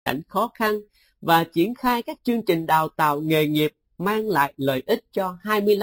cảnh khó khăn và triển khai các chương trình đào tạo nghề nghiệp mang lại lợi ích cho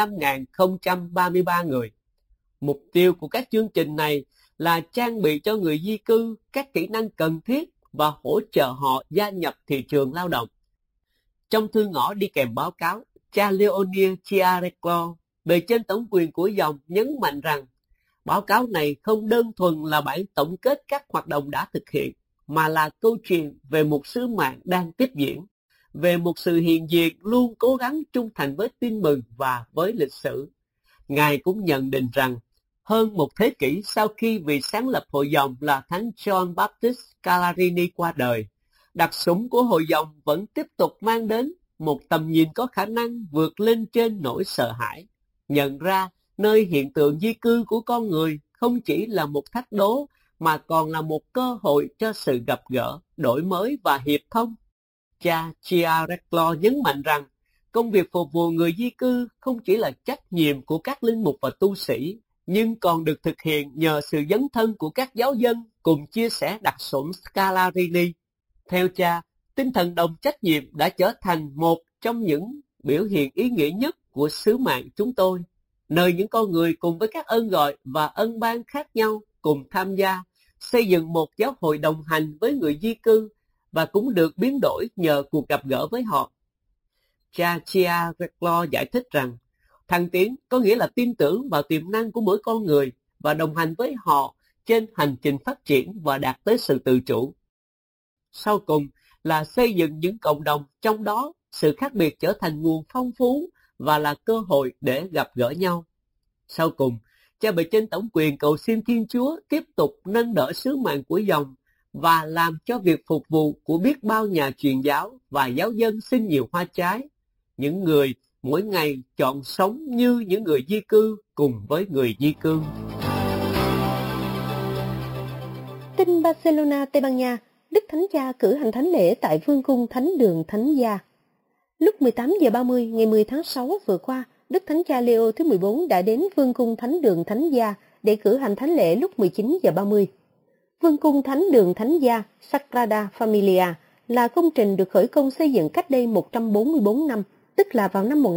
25.033 người. Mục tiêu của các chương trình này là trang bị cho người di cư các kỹ năng cần thiết và hỗ trợ họ gia nhập thị trường lao động. Trong thư ngõ đi kèm báo cáo, cha Leonid Chiareklo, bề trên tổng quyền của dòng, nhấn mạnh rằng báo cáo này không đơn thuần là bản tổng kết các hoạt động đã thực hiện, mà là câu chuyện về một sứ mạng đang tiếp diễn, về một sự hiện diện luôn cố gắng trung thành với tin mừng và với lịch sử. Ngài cũng nhận định rằng, hơn một thế kỷ sau khi vị sáng lập hội dòng là Thánh John Baptist Scalarini qua đời, đặc sủng của hội dòng vẫn tiếp tục mang đến một tầm nhìn có khả năng vượt lên trên nỗi sợ hãi, nhận ra nơi hiện tượng di cư của con người không chỉ là một thách đố mà còn là một cơ hội cho sự gặp gỡ, đổi mới và hiệp thông. Cha Chiareklo nhấn mạnh rằng công việc phục vụ người di cư không chỉ là trách nhiệm của các linh mục và tu sĩ, nhưng còn được thực hiện nhờ sự dấn thân của các giáo dân cùng chia sẻ đặc sủng Scalarini. Theo cha, tinh thần đồng trách nhiệm đã trở thành một trong những biểu hiện ý nghĩa nhất của sứ mạng chúng tôi, nơi những con người cùng với các ơn gọi và ân ban khác nhau cùng tham gia, xây dựng một giáo hội đồng hành với người di cư và cũng được biến đổi nhờ cuộc gặp gỡ với họ. Cha Chiareklo giải thích rằng, thăng tiến có nghĩa là tin tưởng vào tiềm năng của mỗi con người và đồng hành với họ trên hành trình phát triển và đạt tới sự tự chủ. Sau cùng là xây dựng những cộng đồng trong đó sự khác biệt trở thành nguồn phong phú và là cơ hội để gặp gỡ nhau. Sau cùng, cha bề trên tổng quyền cầu xin Thiên Chúa tiếp tục nâng đỡ sứ mạng của dòng và làm cho việc phục vụ của biết bao nhà truyền giáo và giáo dân xin nhiều hoa trái, những người mỗi ngày chọn sống như những người di cư cùng với người di cư. Tin Barcelona, Tây Ban Nha, Đức Thánh Cha cử hành thánh lễ tại Vương cung Thánh đường Thánh Gia. Lúc 18 giờ 30 ngày 10 tháng 6 vừa qua, Đức Thánh Cha Leo thứ 14 đã đến Vương cung Thánh đường Thánh Gia để cử hành thánh lễ lúc 19 giờ 30. Vương cung Thánh đường Thánh Gia Sagrada Familia là công trình được khởi công xây dựng cách đây 144 năm, tức là vào năm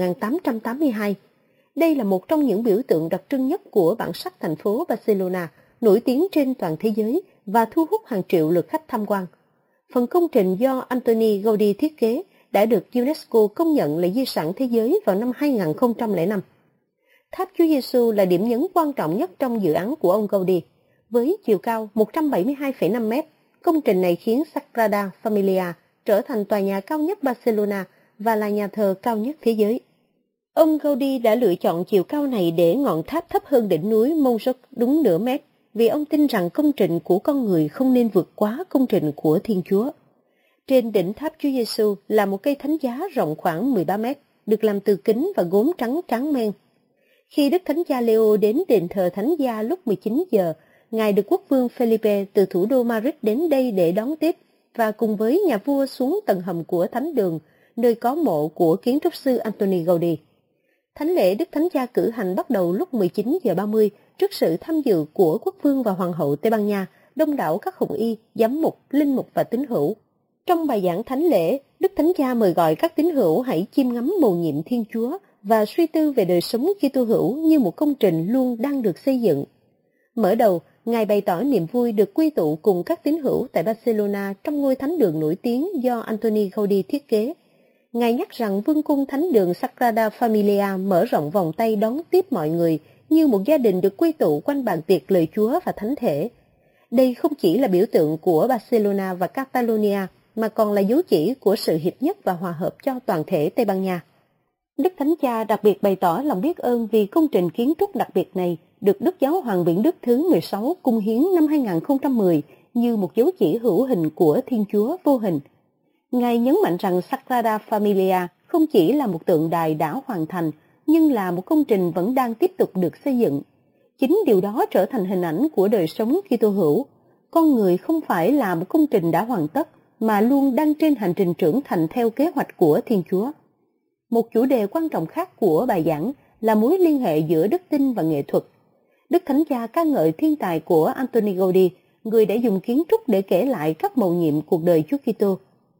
1882. Đây là một trong những biểu tượng đặc trưng nhất của bản sắc thành phố Barcelona, nổi tiếng trên toàn thế giới và thu hút hàng triệu lượt khách tham quan. Phần công trình do Antoni Gaudí thiết kế đã được UNESCO công nhận là di sản thế giới vào năm 2005. Tháp Chúa Giêsu là điểm nhấn quan trọng nhất trong dự án của ông Gaudí. Với chiều cao 172,5 mét, công trình này khiến Sagrada Familia trở thành tòa nhà cao nhất Barcelona và là nhà thờ cao nhất thế giới. Ông Gaudí đã lựa chọn chiều cao này để ngọn tháp thấp hơn đỉnh núi Montjuïc đúng nửa mét, vì ông tin rằng công trình của con người không nên vượt quá công trình của Thiên Chúa. Trên đỉnh tháp Chúa Giêsu là một cây thánh giá rộng khoảng 13 mét, được làm từ kính và gốm trắng tráng men. Khi Đức Thánh Cha Leo đến đền thờ Thánh Gia lúc 19 giờ, Ngài được Quốc vương Felipe từ thủ đô Madrid đến đây để đón tiếp và cùng với nhà vua xuống tầng hầm của Thánh đường, nơi có mộ của kiến trúc sư Antoni Gaudí. Thánh lễ Đức Thánh Cha cử hành bắt đầu lúc 19 giờ 30 trước sự tham dự của Quốc vương và Hoàng hậu Tây Ban Nha, đông đảo các hồng y, giám mục, linh mục và tín hữu. Trong bài giảng thánh lễ, Đức Thánh Cha mời gọi các tín hữu hãy chiêm ngắm mầu nhiệm Thiên Chúa và suy tư về đời sống Kitô hữu như một công trình luôn đang được xây dựng. Mở đầu, Ngài bày tỏ niềm vui được quy tụ cùng các tín hữu tại Barcelona trong ngôi thánh đường nổi tiếng do Antoni Gaudí thiết kế. Ngài nhắc rằng vương cung thánh đường Sagrada Familia mở rộng vòng tay đón tiếp mọi người như một gia đình được quy tụ quanh bàn tiệc lời Chúa và thánh thể. Đây không chỉ là biểu tượng của Barcelona và Catalonia, mà còn là dấu chỉ của sự hiệp nhất và hòa hợp cho toàn thể Tây Ban Nha. Đức Thánh Cha đặc biệt bày tỏ lòng biết ơn vì công trình kiến trúc đặc biệt này được Đức Giáo hoàng Biển Đức thứ 16 cung hiến năm 2010 như một dấu chỉ hữu hình của Thiên Chúa vô hình. Ngài nhấn mạnh rằng Sagrada Familia không chỉ là một tượng đài đã hoàn thành, nhưng là một công trình vẫn đang tiếp tục được xây dựng. Chính điều đó trở thành hình ảnh của đời sống Kitô hữu. Con người không phải là một công trình đã hoàn tất, mà luôn đang trên hành trình trưởng thành theo kế hoạch của Thiên Chúa. Một chủ đề quan trọng khác của bài giảng là mối liên hệ giữa đức tin và nghệ thuật. Đức Thánh Cha ca ngợi thiên tài của Antoni Gaudí, người đã dùng kiến trúc để kể lại các mầu nhiệm cuộc đời Chúa Kitô.